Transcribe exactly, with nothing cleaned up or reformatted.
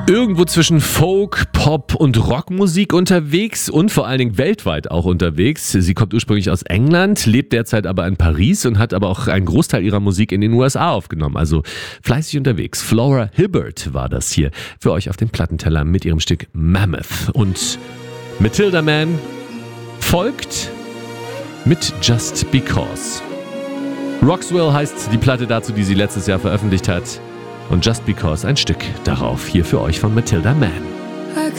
Irgendwo zwischen Folk, Pop und Rockmusik unterwegs und vor allen Dingen weltweit auch unterwegs. Sie kommt ursprünglich aus England, lebt derzeit aber in Paris und hat aber auch einen Großteil ihrer Musik in den U S A aufgenommen. Also fleißig unterwegs. Flora Hibbert war das hier für euch auf dem Plattenteller mit ihrem Stück Mammoth. Und Matilda Mann folgt mit Just Because. Roxwell heißt die Platte dazu, die sie letztes Jahr veröffentlicht hat. Und Just Because, ein Stück darauf, hier für euch von Matilda Mann.